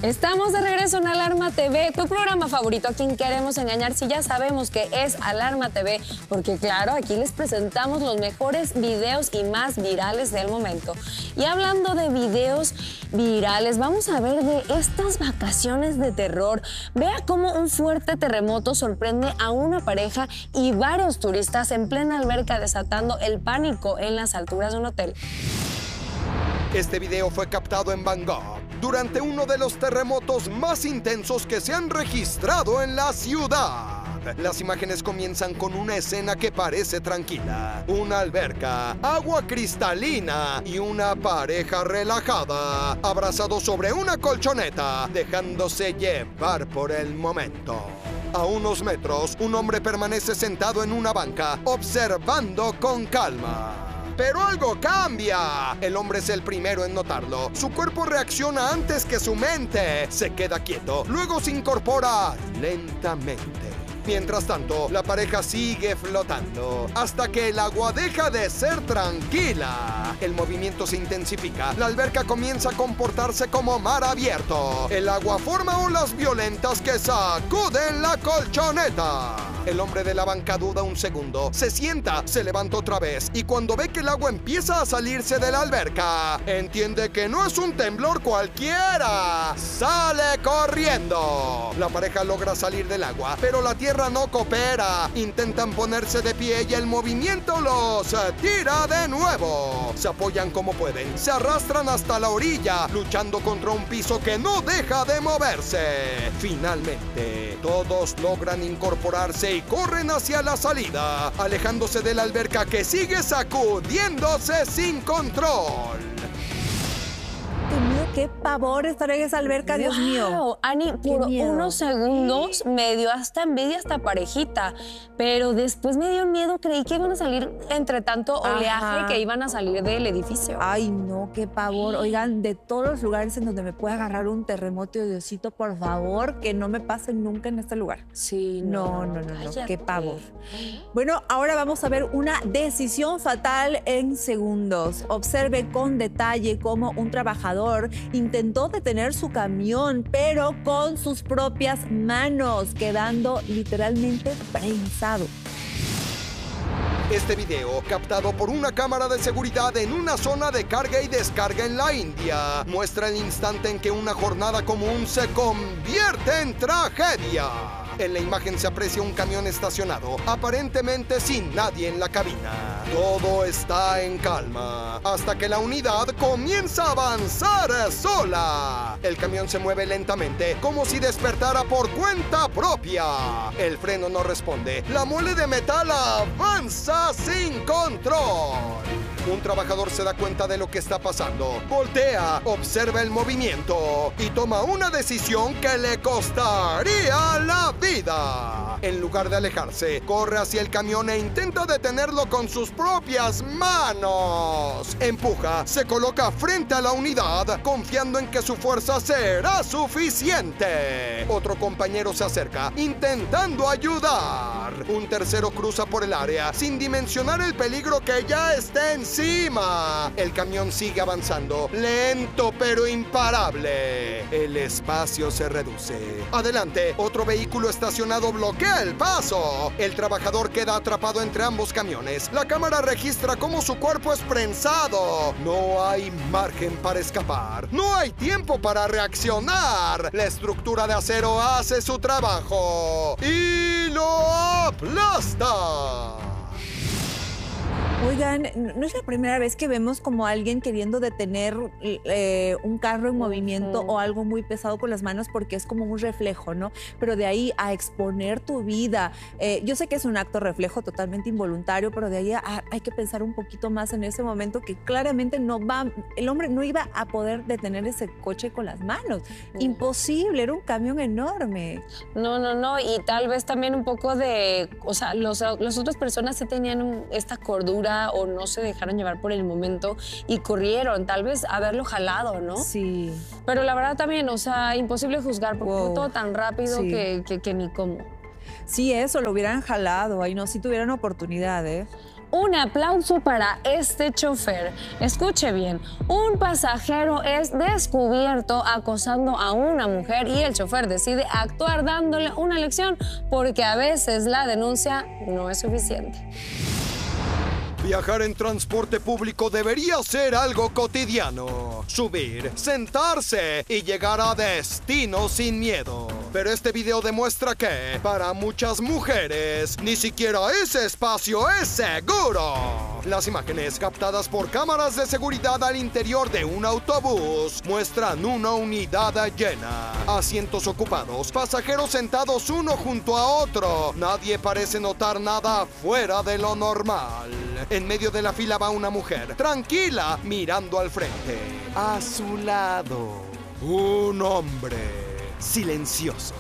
Estamos de regreso en Alarma TV, tu programa favorito, a quien queremos engañar si ya sabemos que es Alarma TV, porque claro, aquí les presentamos los mejores videos y más virales del momento. Y hablando de videos virales, vamos a ver de estas vacaciones de terror. Vea cómo un fuerte terremoto sorprende a una pareja y varios turistas en plena alberca, desatando el pánico en las alturas de un hotel. Este video fue captado en Bangkok durante uno de los terremotos más intensos que se han registrado en la ciudad. Las imágenes comienzan con una escena que parece tranquila. Una alberca, agua cristalina y una pareja relajada, abrazados sobre una colchoneta, dejándose llevar por el momento. A unos metros, un hombre permanece sentado en una banca, observando con calma. Pero algo cambia. El hombre es el primero en notarlo. Su cuerpo reacciona antes que su mente. Se queda quieto, luego se incorpora lentamente. Mientras tanto, la pareja sigue flotando hasta que el agua deja de ser tranquila. El movimiento se intensifica. La alberca comienza a comportarse como mar abierto. El agua forma olas violentas que sacuden la colchoneta. El hombre de la banca duda un segundo. Se sienta, se levanta otra vez y cuando ve que el agua empieza a salirse de la alberca, entiende que no es un temblor cualquiera. ¡Sale corriendo! La pareja logra salir del agua, pero la tierra no coopera. Intentan ponerse de pie y el movimiento los tira de nuevo. Se apoyan como pueden, se arrastran hasta la orilla, luchando contra un piso que no deja de moverse. Finalmente, todos logran incorporarse y corren hacia la salida, alejándose de la alberca que sigue sacudiéndose sin control. Qué pavor estar en esa alberca, Dios mío. Ani, por unos segundos me dio hasta envidia esta parejita, pero después me dio miedo, creí que iban a salir entre tanto oleaje, que iban a salir del edificio. Ay, no, qué pavor. Oigan, de todos los lugares en donde me puede agarrar un terremoto, Diosito, por favor, que no me pase nunca en este lugar. Sí, no, qué pavor. Bueno, ahora vamos a ver una decisión fatal en segundos. Observe con detalle cómo un trabajador intentó detener su camión, pero con sus propias manos, quedando literalmente prensado. Este video, captado por una cámara de seguridad en una zona de carga y descarga en la India, muestra el instante en que una jornada común se convierte en tragedia. En la imagen se aprecia un camión estacionado, aparentemente sin nadie en la cabina. Todo está en calma, hasta que la unidad comienza a avanzar sola. El camión se mueve lentamente, como si despertara por cuenta propia. El freno no responde. La mole de metal avanza sin control. Un trabajador se da cuenta de lo que está pasando. Voltea, observa el movimiento y toma una decisión que le costaría la vida. En lugar de alejarse, corre hacia el camión e intenta detenerlo con sus propias manos. Empuja, se coloca frente a la unidad, confiando en que su fuerza será suficiente. Otro compañero se acerca, intentando ayudar. Un tercero cruza por el área, sin dimensionar el peligro que ya está encima. El camión sigue avanzando, lento pero imparable. El espacio se reduce. Adelante, otro vehículo estacionado bloquea el paso. El trabajador queda atrapado entre ambos camiones. La cámara registra cómo su cuerpo es prensado. No hay margen para escapar. No hay tiempo para reaccionar. La estructura de acero hace su trabajo y lo aplasta. Oigan, no es la primera vez que vemos como alguien queriendo detener un carro en movimiento o algo muy pesado con las manos, porque es como un reflejo, ¿no? Pero de ahí a exponer tu vida, yo sé que es un acto reflejo totalmente involuntario, pero de ahí hay que pensar un poquito más en ese momento, que claramente el hombre no iba a poder detener ese coche con las manos. Imposible, era un camión enorme. No, y tal vez también un poco de, o sea, las otras personas sí tenían esta cordura o no se dejaron llevar por el momento y corrieron, tal vez haberlo jalado, ¿no? Sí. Pero la verdad también, o sea, imposible juzgar porque fue todo tan rápido que ni cómo. Sí, eso, lo hubieran jalado. Ay, no, si tuvieran oportunidad, ¿eh? Un aplauso para este chofer. Escuche bien, un pasajero es descubierto acosando a una mujer y el chofer decide actuar dándole una lección porque a veces la denuncia no es suficiente. Viajar en transporte público debería ser algo cotidiano. Subir, sentarse y llegar a destino sin miedo. Pero este video demuestra que, para muchas mujeres, ni siquiera ese espacio es seguro. Las imágenes captadas por cámaras de seguridad al interior de un autobús muestran una unidad llena. Asientos ocupados, pasajeros sentados uno junto a otro. Nadie parece notar nada fuera de lo normal. En medio de la fila va una mujer, tranquila, mirando al frente. A su lado, un hombre silencioso.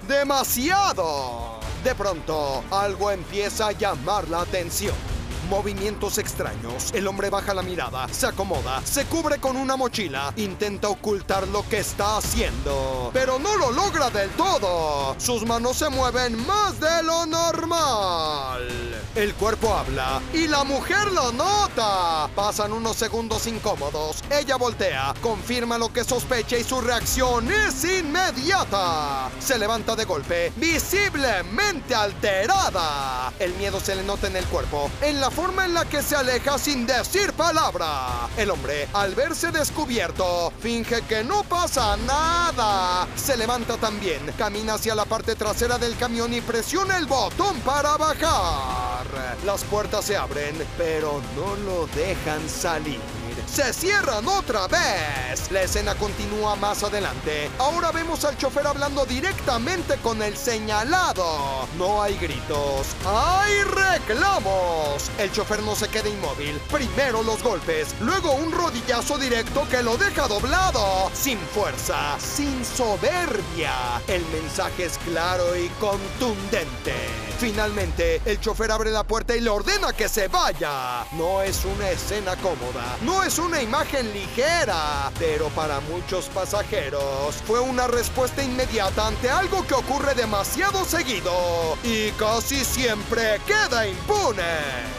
¡Demasiado! De pronto, algo empieza a llamar la atención. Movimientos extraños. El hombre baja la mirada, se acomoda, se cubre con una mochila, intenta ocultar lo que está haciendo, pero no lo logra del todo. Sus manos se mueven más de lo normal. El cuerpo habla y la mujer lo nota. Pasan unos segundos incómodos. Ella voltea, confirma lo que sospecha y su reacción es inmediata. Se levanta de golpe, visiblemente alterada. El miedo se le nota en el cuerpo, en la forma en la que se aleja sin decir palabra. El hombre, al verse descubierto, finge que no pasa nada. Se levanta también, camina hacia la parte trasera del camión y presiona el botón para bajar. Las puertas se abren, pero no lo dejan salir. ¡Se cierran otra vez! La escena continúa más adelante. Ahora vemos al chofer hablando directamente con el señalado. No hay gritos, ¡hay reclamos! El chofer no se queda inmóvil. Primero los golpes, luego un rodillazo directo que lo deja doblado. Sin fuerza, sin soberbia. El mensaje es claro y contundente. Finalmente, el chofer abre la puerta y le ordena que se vaya. No es una escena cómoda, no es una imagen ligera, pero para muchos pasajeros fue una respuesta inmediata ante algo que ocurre demasiado seguido y casi siempre queda impune.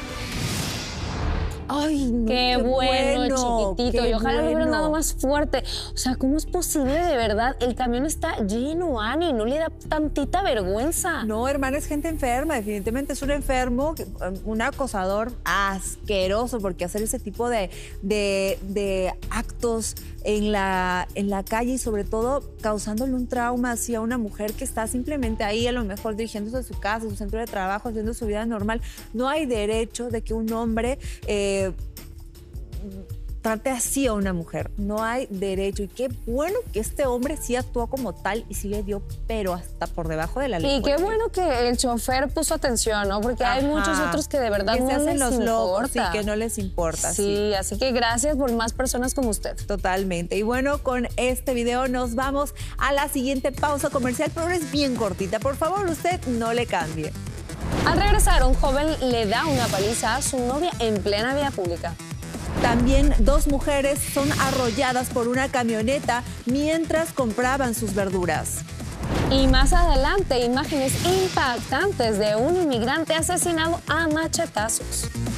Ay, no, qué bueno, chiquitito. Y ojalá lo hubieran dado más fuerte. O sea, ¿cómo es posible de verdad? El camión está lleno, Ani. No le da tantita vergüenza. No, hermana, es gente enferma. Definitivamente es un enfermo, un acosador asqueroso, porque hacer ese tipo de actos en la calle y sobre todo causándole un trauma hacia una mujer que está simplemente ahí, a lo mejor dirigiéndose a su casa, a su centro de trabajo, haciendo su vida normal. No hay derecho de que un hombre trate así a una mujer. No hay derecho. Y qué bueno que este hombre sí actuó como tal y sí le dio, pero hasta por debajo de la ley. Y qué bueno que el chofer puso atención, ¿no? Porque hay muchos otros que de verdad que no se hacen los locos y que no les importa. Sí, así que gracias por más personas como usted. Totalmente. Y bueno, con este video nos vamos a la siguiente pausa comercial, pero es bien cortita. Por favor, usted no le cambie. Al regresar, un joven le da una paliza a su novia en plena vía pública. También 2 mujeres son arrolladas por una camioneta mientras compraban sus verduras. Y más adelante, imágenes impactantes de un inmigrante asesinado a machetazos.